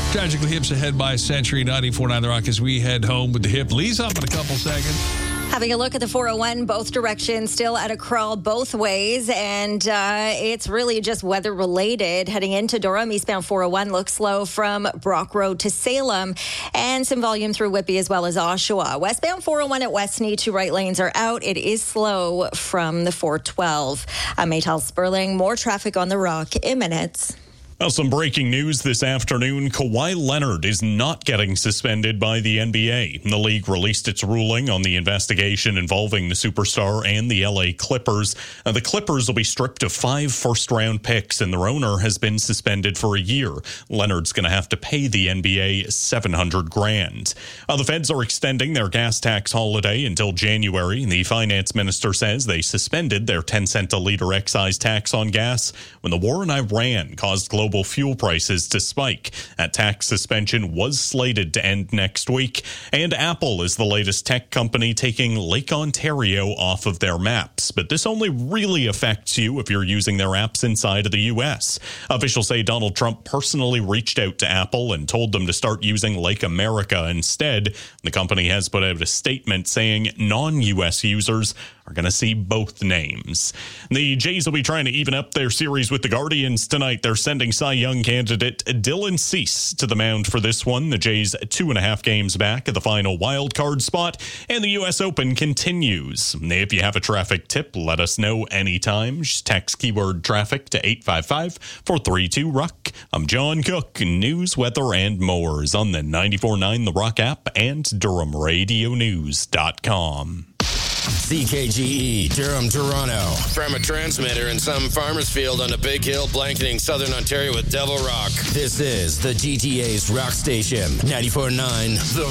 Tragically Hips ahead by a century. 94.9 The Rock as we head home with the hip. Lee's up in a couple seconds. Having a look at the 401, both directions, still at a crawl both ways, and it's really just weather related. Heading into Durham, eastbound 401 looks slow from Brock Road to Salem, and some volume through Whitby as well as Oshawa. Westbound 401 at Westney, 2 right lanes are out. It is slow from the 412. I'm Maytal Sperling. More traffic on the Rock in minutes. Well, some breaking news this afternoon. Kawhi Leonard is not getting suspended by the NBA. The league released its ruling on the investigation involving the superstar and the LA Clippers. The Clippers will be stripped of 5 first-round picks, and their owner has been suspended for a year. Leonard's going to have to pay the NBA $700,000. The feds are extending their gas tax holiday until January. The finance minister says they suspended their 10-cent a liter excise tax on gas when the war in Iran caused global fuel prices to spike. That tax suspension was slated to end next week, and Apple is the latest tech company taking Lake Ontario off of their maps. But this only really affects you if you're using their apps inside of the U.S. Officials say Donald Trump personally reached out to Apple and told them to start using Lake America instead. The company has put out a statement saying non-U.S. users are going to see both names. The Jays will be trying to even up their series with the Guardians tonight. They're sending Cy Young candidate Dylan Cease to the mound for this one. The Jays 2.5 games back at the final wild card spot, and the U.S. Open continues. If you have a traffic tip, let us know anytime. Just text keyword traffic to 855-432-ROCK. I'm John Cook. News, weather, and more is on the 94.9 The Rock app and DurhamRadioNews.com. CKGE, Durham, Toronto. From a transmitter in some farmer's field on a big hill blanketing southern Ontario with Devil Rock. This is the GTA's rock station, 94.9 The